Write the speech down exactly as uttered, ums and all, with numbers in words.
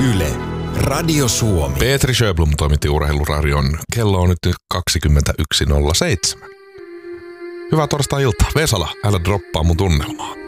Yle, Radio Suomi. Petri Sjöblom toimitti Urheiluradion. Kello on nyt kaksikymmentäyksi nolla seitsemän. Hyvää torstai-iltaa. Vesala, älä droppaa mun tunnelmaa.